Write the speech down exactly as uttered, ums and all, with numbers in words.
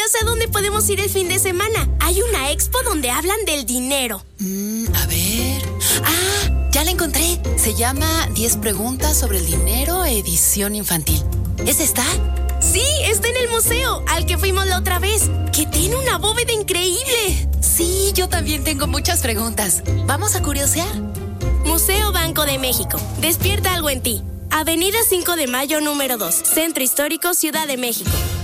Ya sé a dónde podemos ir el fin de semana. Hay una expo donde hablan del dinero. Mm, a ver... ¡Ah! Ya la encontré. Se llama diez preguntas sobre el dinero, edición infantil. ¿Es esta? Sí, está en el museo, al que fuimos la otra vez, que tiene una bóveda increíble. Sí, yo también tengo muchas preguntas. ¿Vamos a curiosear? Museo Banco de México. Despierta algo en ti. Avenida cinco de Mayo, número dos. Centro Histórico, Ciudad de México.